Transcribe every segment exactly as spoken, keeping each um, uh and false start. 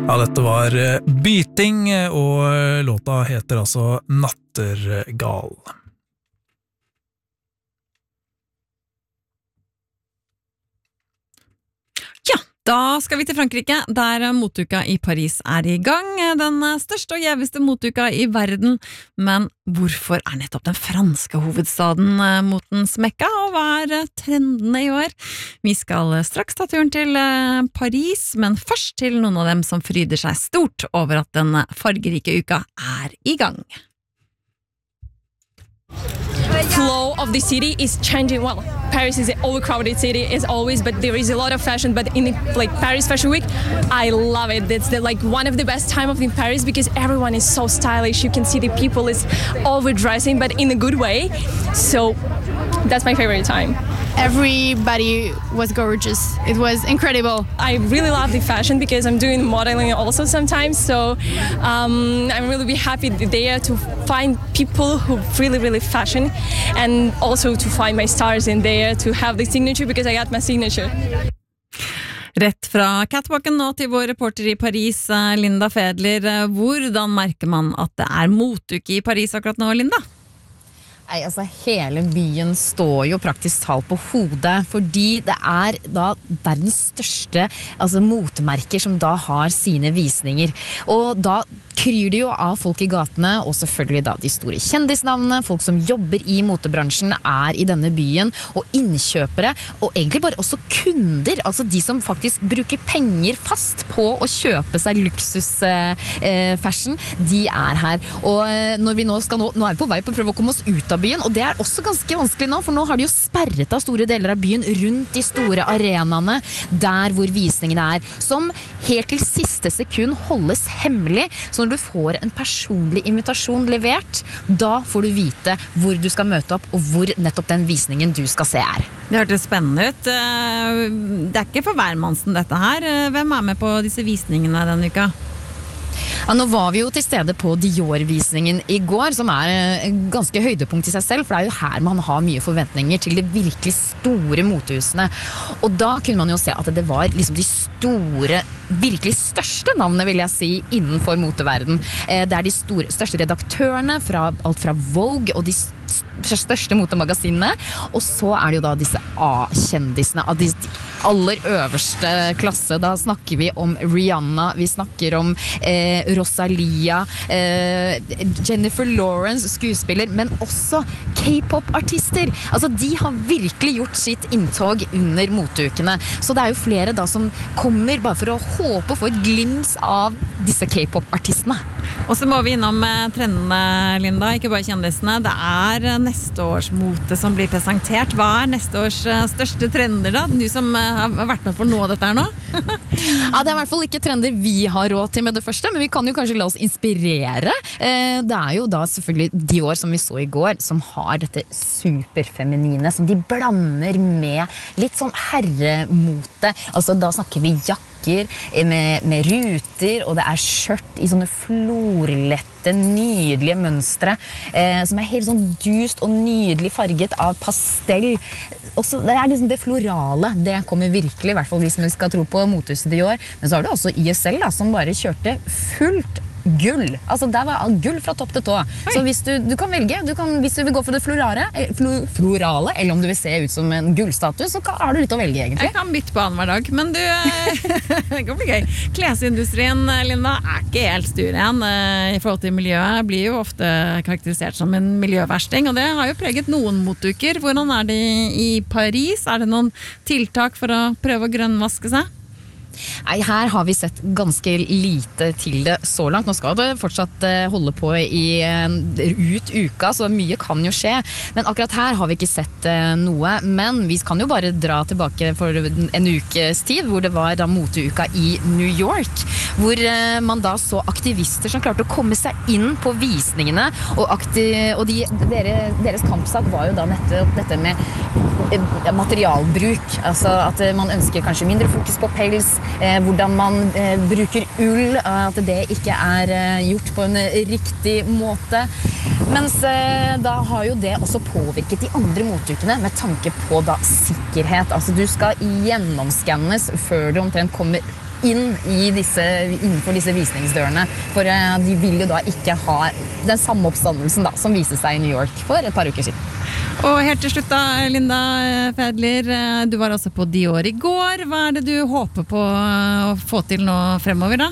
Ja, dette var Byting, og låta heter altså Nattergal. Ja, da skal vi til Frankrike, der motuka i Paris er i gang. Den største og gjeveste motuka i verden. Men hvorfor er nettopp den franske hovedstaden motens Mekka, og hva er trendene i år? Vi skal straks ta turen til Paris, men først til noen av dem som fryder seg stort over at den fargerike uka er i gang. Flow of the city is changing. Well, Paris is an overcrowded city as always, but there is a lot of fashion. But in like Paris Fashion Week, I love it. It's the, like one of the best time of in Paris because everyone is so stylish. You can see the people is overdressing, but in a good way. So that's my favorite time. Everybody was gorgeous. It was incredible. I really love the fashion because I'm doing modeling also sometimes. So um, I'm really be happy there to find people who really, really fashion, and also to find my stars in there to have the signature because I got my signature. Rett fra catwalken nå til vår reporter i Paris, Linda Fedler. Hvordan merker man at det er motuke i Paris akkurat nå, Linda? Nei, altså hele byen står jo praktisk talt på hodet, fordi det er da verdens største altså, motemerker som da har sine visninger. Og da kryr det jo av folk i gatene, og selvfølgelig da de store kjendisnavnene, folk som jobber i motebransjen er i denne byen, og innkjøpere, og egentlig bare også kunder, altså de som faktisk bruker penger fast på å kjøpe seg luksusfashion, eh, de er her. Og når vi nå skal nå, nå er vi på vei på å prøve å komme oss ut av byen, og det er også ganske vanskelig nå, for nå har de jo sperret av store deler av byen rundt de store arenaene, der hvor visningene er, som helt til siste sekund holdes hemmelig. Så når du får en personlig invitasjon levert, da får du vite hvor du skal møte opp, og hvor nettopp den visningen du skal se er. Det hørtes spennende ut. Det er ikke for hvermannsen dette her. Hvem er med på disse visningene denne uka? Ja, nå var vi jo til stede på Dior-visningen i går, som er ganske høydepunkt i seg selv, for det er jo her man har mye forventninger til de virkelig store motehusene. Og da kunne man jo se at det var liksom de store, virkelig største navnene, vil jeg si, innenfor moteverden. Det er de store, største redaktørene, fra, alt fra Vogue og de største motemagasinene, og så er det jo da disse A-kjendisene av de aller øverste klasse. Da snakker vi om Rihanna, vi snakker om eh, Rosalia, eh, Jennifer Lawrence, skuespiller, men også K-pop-artister. Altså, de har virkelig gjort sitt inntog under moteukene. Så det er jo flere da som kommer bare for å håpe å få et glimt av disse K-pop-artistene. Og så må vi innom trendene, Linda, ikke bare kjendisene. Det er neste års mote som blir presentert. Hva er neste års største trender da? Du som har vært med på noe av dette her nå? Ja, det er i hvert fall ikke trender vi har råd til med det første, men vi kan jo kanskje la oss inspirere. Det er jo da selvfølgelig Dior som vi så i går, som har dette superfeminine, som de blander med litt sånn herremote. Altså da snakker vi jakke, Med, med ruter, og det er skjørt i sånne florlette, nydelige mønstre, eh, som er helt sånn dust og nydelig farget av pastell. Også, det er liksom det florale, det kommer virkelig, i hvert fall hvis vi skal tro på motehuset i år. Men så har du også I S L da, som bare kjørte fullt gull. Altså der var alt gull fra topp til tå. Oi. Så hvis du, du kan velge, du kan, hvis du vil gå for det florale, flo, florale, eller om du vil se ut som en gullstatus, så kan, har du litt å velge egentlig. Jeg kan bytte på annen hver dag, men du, det kan bli gøy. Klesindustrien, Linda, er ikke helt styr igjen i forhold til miljøet. Blir jo ofte karakterisert som en miljøversting, og det har jo preget noen motuker. Hvordan er det i Paris? Er det noen tiltak for å prøve å grønnvaske seg? Nei, her har vi sett ganske lite til det så langt. Nå skal det fortsatt holde på i ut uka, så mye kan jo skje. Men akkurat her har vi ikke sett noe. Men vi kan jo bare dra tilbake for en ukes tid, hvor det var da moteuka i New York, hvor man da så aktivister som klarte å komme seg inn på visningene, og, aktiv, og de, deres, deres kampsak var jo da nettopp dette med materialbruk. Altså at man ønsker kanskje mindre fokus på pels, Eh, hvordan man eh, bruker ull, at det ikke er eh, gjort på en riktig måte. Mens eh, da har jo det også påvirket de andre motukene med tanke på da sikkerhet. Altså du skal gjennomskannes før du omtrent kommer inn i disse, innenfor disse visningsdørene. For uh, de vil jo da ikke ha den samme oppstandelsen da, som viste seg i New York for et par uker siden. Og helt til slutt da, Linda Fædler, du var altså på Dior i går. Hva er det du håper på å få til nå fremover da?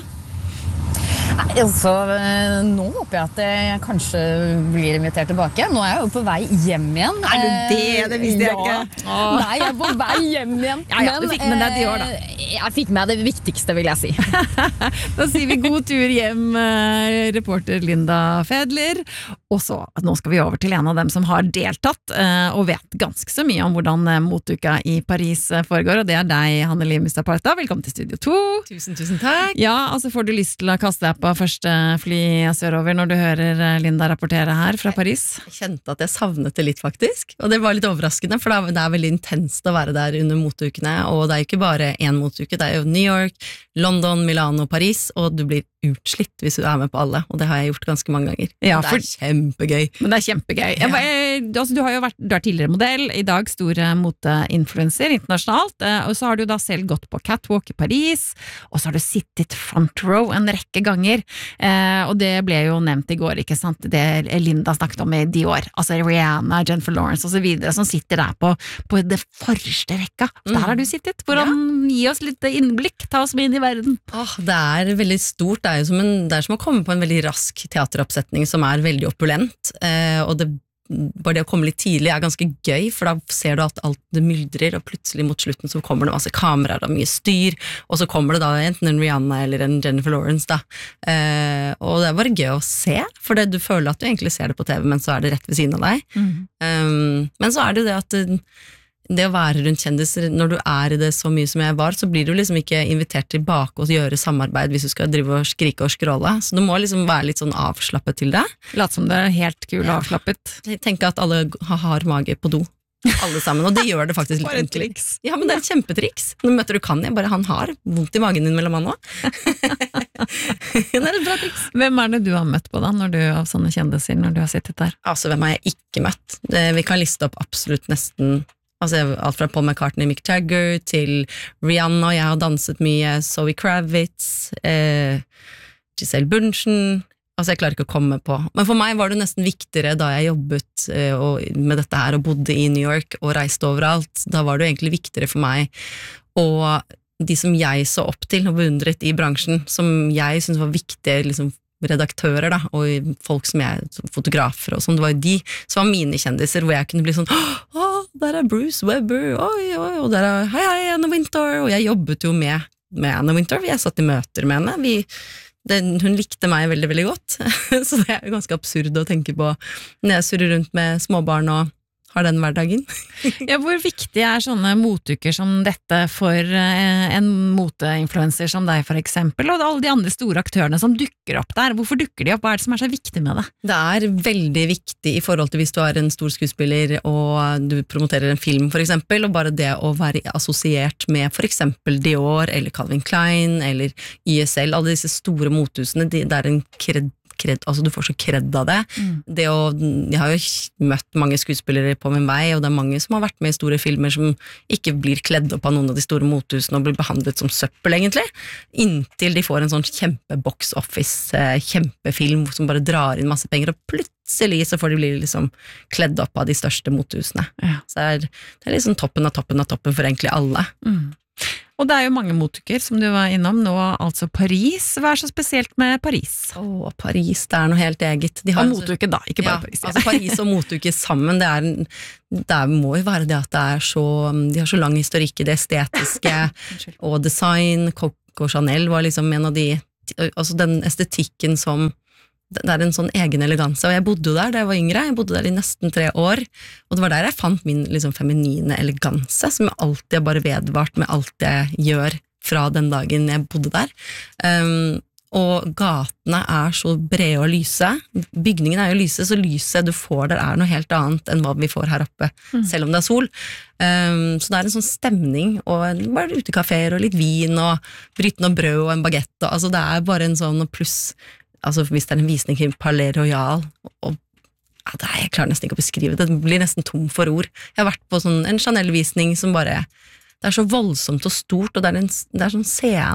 Altså, nå håper jeg at jeg kanskje blir invitert tilbake. Nå er jeg jo på vei hjem igjen. Er du det? Det visste jeg ja. ikke. Åh. Nei, jeg er på vei hjem igjen. Ja, ja, du fikk med deg Dior da. Jeg fikk med det viktigste, vil jeg si. Da sier vi god tur hjem, reporter Linda Fædler. Og så, nå skal vi over til en av dem som har deltatt og vet ganske så mye om hvordan motuka i Paris foregår, og det er deg, Hanneli Mustaparta. Velkommen til Studio to. Tusen, tusen takk. Ja, altså får du lyst til å kaste deg på første fly sørover når du hører Linda rapportere her fra Paris? Jeg kjente at jeg savnet det litt faktisk, og det var litt overraskende, for det er veldig intenst å være der under moteukene, og det er jo ikke bare én moteuke, det er jo New York, London, Milano, Paris, og du blir utslitt hvis du er med på alle, og det har jeg gjort ganske mange ganger. Ja, det er for... kjempegøy. Men det er kjempegøy. Ja. Jeg, altså, du har jo vært du er tidligere modell, i dag stor moteinfluencer internasjonalt, og så har du da selv gått på catwalk i Paris, og så har du sittet front row en rekke ganger, eh, og det ble jo nevnt i går, ikke sant? Det Linda snakket om i Dior, altså Rihanna, Jennifer Lawrence og så videre, som sitter der på, på det forreste rekka. Der har du sittet. Hvordan ja. Gi oss litt innblikk, ta oss med inn i verden. Åh, det er veldig stort, det er jo som, en, det er som å komme på en veldig rask teateroppsetning som er veldig opulent, eh, og det bare det å komme litt tidlig er ganske gøy, for da ser du at alt det myldrer, og plutselig mot slutten så kommer det masse kameraer og mye styr, og så kommer det da enten en Rihanna eller en Jennifer Lawrence da, eh, og det er bare gøy å se, for det, du føler at du egentlig ser det på T V, men så er det rett ved siden av deg. Mm. Um, men så er det jo det at det å være rundt kjendiser, når du er i det så mye som jeg var, så blir du liksom ikke invitert tilbake og gjøre samarbeid hvis du skal drive og skrike og skråle, så du må liksom være litt sånn avslappet til det. Lat som det er helt kul og avslappet. Jeg tenker at alle har mage på do, alle sammen, og det gjør det faktisk litt bare et triks. Ja, men det er et kjempetriks. Nå møter du Kanye, bare han har vondt i magen din mellom han også. Det er et bra triks. Hvem er det du har møtt på da, når du av sånne kjendiser, når du har sittet der? Altså, hvem har jeg ikke møtt? Det, vi kan liste opp absolutt nesten altså, alt fra Paul McCartney, Mick Jagger til Rihanna, jeg har danset mye, Zoe Kravitz, eh, Giselle Bundchen, altså jeg klarer ikke å komme på, men for meg var det nesten viktigere da jeg jobbet eh, og, med dette her og bodde i New York og reiste overalt, da var det egentlig viktigere for meg, og de som jeg så opp til og beundret i bransjen, som jeg synes var viktige liksom, redaktører da, og folk som jeg, fotografer og sånn, det var jo de som var mine kjendiser, hvor jeg kunne bli sånn, åh, der er Bruce Webber, oi, oi, og der er, hei, hei, Anna Wintour, og jeg jobbet jo med, med Anna Wintour, jeg satt i møter med henne, vi, det, hun likte meg veldig, veldig godt, så det er jo ganske absurd å tenke på, når jeg surrer rundt med småbarn og har den hverdagen. Ja, hvor viktig er sånne motuker som dette for eh, en moteinfluencer som deg for eksempel, og alle de andre store aktørene som dukker opp der? Hvorfor dukker de opp? Hva er det som er så viktig med det? Det er veldig viktig i forhold til hvis du er en stor skuespiller og du promoterer en film for eksempel, og bare det å være assosiert med for eksempel Dior eller Calvin Klein eller Y S L, alle disse store mothusene, det er en kred Kred, altså du får så kred av det. Mm. det å, jeg har jo møtt mange skuespillere på min vei, og det er mange som har vært med i store filmer som ikke blir kledd opp av noen av de store mothusene og blir behandlet som søppel egentlig, inntil de får en sånn kjempe box office, kjempefilm som bare drar inn masse penger, og plutselig så får de bli liksom kledd opp av de største mothusene. Ja. Så det er, det er liksom toppen av toppen av toppen for egentlig alle. Mm. Og det er jo mange motuker som du var innom nå, altså Paris. Hva er så spesielt med Paris? Åh, Paris, det er noe helt eget. De har og motuke da, ikke bare ja, Paris. Ja. Altså Paris og motuke sammen, det, er, det må jo være det at det er så, de har så lang historikk i det estetiske, og design. Coco Chanel var liksom en av de, altså den estetikken som det er en sånn egen eleganse, og jeg bodde jo der da jeg var yngre, jeg bodde der i nesten tre år, og det var der jeg fant min liksom feminine eleganse, som jeg alltid har bare vedvart med alt jeg gjør fra den dagen jeg bodde der. Um, og gatene er så brede og lyse, bygningen er jo lyse, så lyset du får der er noe helt annet enn hva vi får her oppe, mm. selv om det er sol. Um, så det er en sånn stemning, og bare utekaféer og litt vin, og brytende og brød og en baguette, og, altså det er bare en sånn pluss. Altså hvis det er en visning i Palais Royal, og ja, det er, jeg klarer nesten ikke å beskrive det, det blir nesten tom for ord. Jeg har vært på sånn, en Chanel-visning som bare det er så voldsomt og stort, og det er en, det er sånn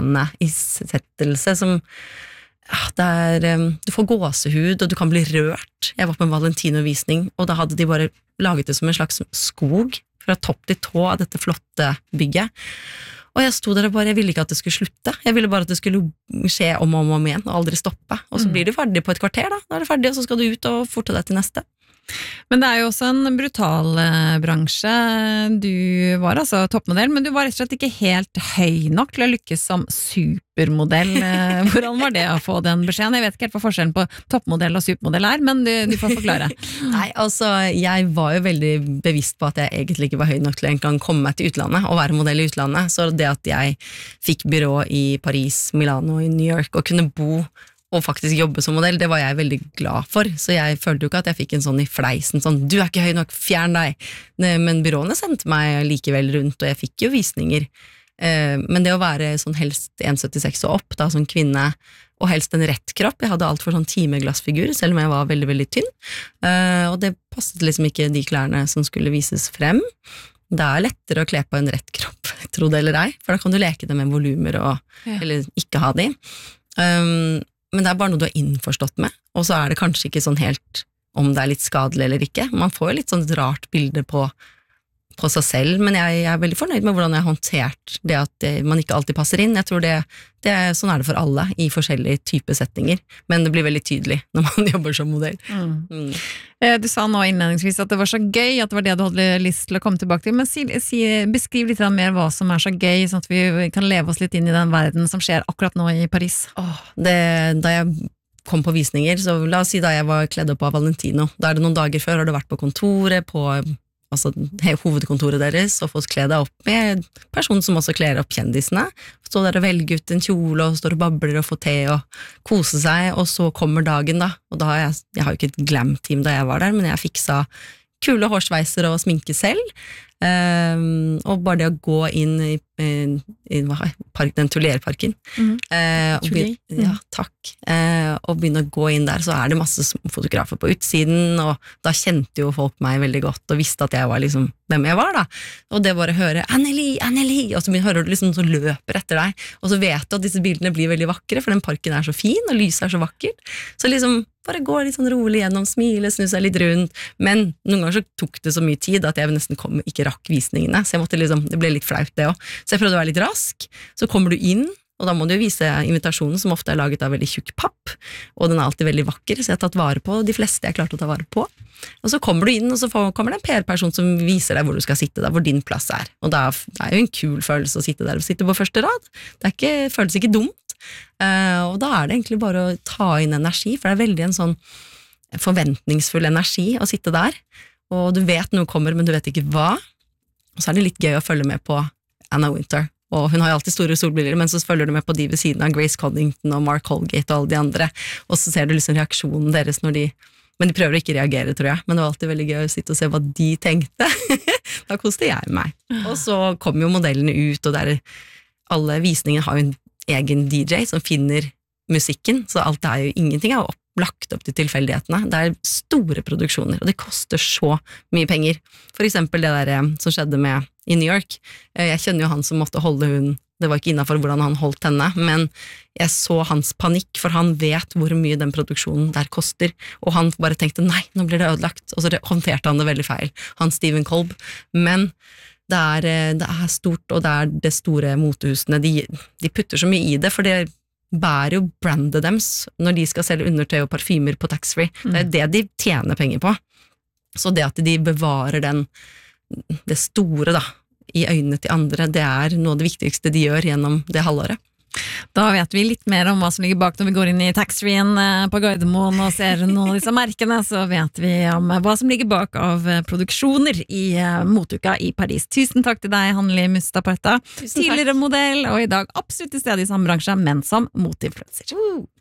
sceneisettelse som ja, det er, um, du får gåsehud, og du kan bli rørt. Jeg var på en Valentino-visning, og da hadde de bare laget det som en slags skog fra topp til tå av dette flotte bygget. Og jeg sto der og bare, jeg ville ikke at det skulle slutte. Jeg ville bare at det skulle skje om og om, om igjen, og aldri stoppe. Og så blir du ferdig på et kvarter da, da er du ferdig, og så skal du ut og forte deg til neste. Men det er jo også en brutal eh, bransje. Du var altså toppmodell, men du var rett og slett ikke helt høy nok til å lykkes som supermodell. Eh, hvordan var det å få den beskjeden? Jeg vet ikke helt hva forskjellen på toppmodell og supermodell er, men du, du får forklare. Nei, altså, jeg var jo veldig bevisst på at jeg egentlig ikke var høy nok til å en gang komme meg til utlandet, og være modell i utlandet. Så det at jeg fikk byrå i Paris, Milano, i New York, og kunne bo og faktisk jobbe som modell, det var jeg veldig glad for, så jeg følte jo ikke at jeg fikk en sånn i fleisen, sånn, du er ikke høy nok, fjern deg, men byråene sendte meg likevel rundt, og jeg fikk jo visninger, men det å være sånn helst en komma syttiseks og opp, da, sånn kvinne, og helst en rett kropp, jeg hadde alt for sånn timeglassfigur, selv om jeg var veldig, veldig tynn, og det passet liksom ikke de klærne som skulle vises frem. Det er lettere å kle på en rett kropp, tro det eller ei, for da kan du leke det med volumer, og, ja. Eller ikke ha de. Um, Men det er bare noe du er innforstått med, og så er det kanskje ikke sånn helt om det er litt skadelig eller ikke. Man får jo litt sånn et rart bilde på, på seg selv, men jeg, jeg er veldig fornøyd med hvordan jeg har håndtert det at det, man ikke alltid passer inn. Jeg tror det, det er, sånn er det for alle i forskjellige typer settinger, men det blir veldig tydelig når man jobber som modell. Mm. Mm. Du sa nå innledningsvis at det var så gøy, at det var det du hadde lyst til å komme tilbake til, men si, si, beskriv litt mer hva som er så gøy, sånn at vi kan leve oss litt inn i den verden som skjer akkurat nå i Paris. Åh, det, da jeg kom på visninger, så la oss si da jeg var kledd opp av Valentino, da er det noen dager før, har du vært på kontoret, på altså hovedkontoret deres, og fått kle deg opp med personen som også kler opp kjendisene, stå der og velge ut en kjole, og står og babler og får te og kose seg, og så kommer dagen da, og da har jeg, jeg har jo ikke et glam-team da jeg var der, men jeg fiksa kule hårsveiser og sminke selv, um, og bare det å gå inn i, i, i park, den Tulierparken, mm. uh, og begynne, ja, takk, uh, og begynne å gå inn der, så er det masse fotografer på utsiden, og da kjente jo folk meg veldig godt, og visste at jeg var liksom hvem jeg var da, og det bare å høre Anneli, Anneli, og så hører du liksom så løper etter deg, og så vet du at disse bildene blir veldig vakre, for den parken er så fin, og lyset er så vakkert, så liksom bare gå litt sånn rolig gjennom, smile, snu seg litt rundt, men noen ganger så tok det så mye tid at jeg nesten kom, ikke rakk visningene, så jeg måtte liksom, det ble litt flaut det også, så jeg prøvde å være litt rask, så kommer du inn, og da må du jo vise invitasjonen som ofte er laget av veldig tjukk papp, og den er alltid veldig vakker, så jeg har tatt vare på de fleste jeg klarte å ta vare på, og så kommer du inn, og så får, kommer det en P R-person som viser deg hvor du skal sitte, der hvor din plass er, og da, det er jo en kul følelse å sitte der og sitte på første rad, det er ikke, føles ikke dumt, Uh, og da er det egentlig bare å ta inn energi, for det er veldig en sånn forventningsfull energi å sitte der, og du vet noe kommer, men du vet ikke hva, og så er det litt gøy å følge med på Anna Wintour, og hun har jo alltid store solbriller, men så følger du med på de ved siden av Grace Coddington og Mark Holgate og alle de andre, og så ser du liksom reaksjonen deres når de, men de prøver ikke å reagere, tror jeg, men det var alltid veldig gøy å sitte og se hva de tenkte, da koste jeg meg, og så kom jo modellene ut, og der alle visninger har jo en egen D J som finner musikken, så alt er jo ingenting er jo opp, lagt opp til tilfeldighetene. Det er store produksjoner, og det koster så mye penger. For eksempel det der som skjedde med i New York. Jeg kjenner jo han som måtte holde hun, det var ikke innenfor hvordan han holdt henne, men jeg så hans panikk, for han vet hvor mye den produksjonen der koster, og han bare tenkte, nei, nå blir det ødelagt, og så håndterte han det veldig feil, han Stephen Kolb, men Det er, det er stort, og det er det store motehusene, de, de putter så mye i det, for det bærer jo brandet deres når de skal selge undertøy og parfymer på taxfree. Mm. Det er det de tjener penger på. Så det at de bevarer den, det store da, i øynene til andre, det er noe av det viktigste de gjør gjennom det halvåret. Da vet vi litt mer om hva som ligger bak når vi går inn i taxfree-en på Gardermoen og ser noen av disse merkene, så vet vi om hva som ligger bak av produksjoner i motuka i Paris. Tusen takk til deg, Hanneli Mustad Parta, tidligere modell, og i dag absolutt til stede i samme bransje, men som moteinfluencer.